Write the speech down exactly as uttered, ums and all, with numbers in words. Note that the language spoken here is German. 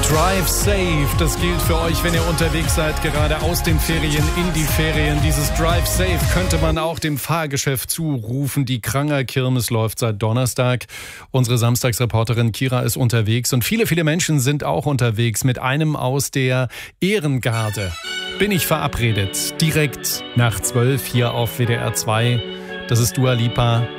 Drive safe, das gilt für euch, wenn ihr unterwegs seid, gerade aus den Ferien in die Ferien. Dieses Drive safe könnte man auch dem Fahrgeschäft zurufen. Die Kranger-Kirmes läuft seit Donnerstag. Unsere Samstagsreporterin Kira ist unterwegs und viele, viele Menschen sind auch unterwegs mit einem aus der Ehrengarde. Bin ich verabredet, direkt nach zwölf hier auf W D R zwei. Das ist Dua Lipa.